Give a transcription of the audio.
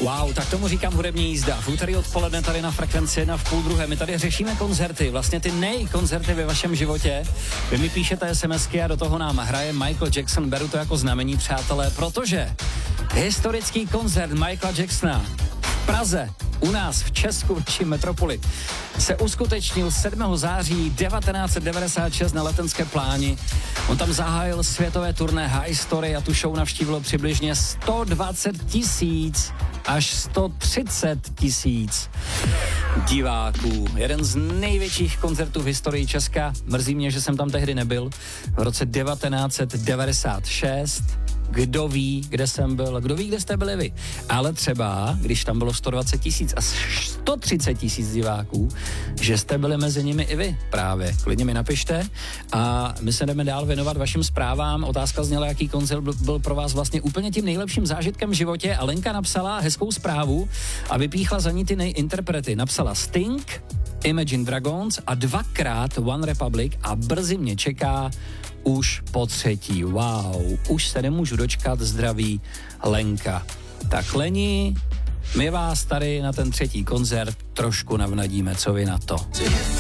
Wow, tak tomu říkám hudební jízda. V úterý odpoledne tady na Frekvenci 1 v 12:30. My tady řešíme koncerty, vlastně ty nejkoncerty ve vašem životě. Vy mi píšete SMSky a do toho nám hraje Michael Jackson. Beru to jako znamení, přátelé, protože historický koncert Michaela Jacksona v Praze, u nás v Česku, v naší metropoli, se uskutečnil 7. září 1996 na Letenské pláni. On tam zahájil světové turné High Story a tu show navštívilo přibližně 120 000 až 130 000 diváků. Jeden z největších koncertů v historii Česka. Mrzí mě, že jsem tam tehdy nebyl. V roce 1996. Kdo ví, kde jsem byl, kdo ví, kde jste byli vy. Ale třeba, když tam bylo 120 000 a 130 000 diváků, že jste byli mezi nimi i vy právě. Klidně mi napište a my se jdeme dál věnovat vašim zprávám. Otázka zněla, jaký koncert byl pro vás vlastně úplně tím nejlepším zážitkem v životě a Lenka napsala hezkou zprávu a vypíchla za ní ty interprety. Napsala Sting, Imagine Dragons a 2x One Republic a brzy mě čeká už po třetí. Wow, už se nemůžu dočkat, zdraví Lenka. Tak Leni, my vás tady na ten třetí koncert trošku navnadíme, co vy na to?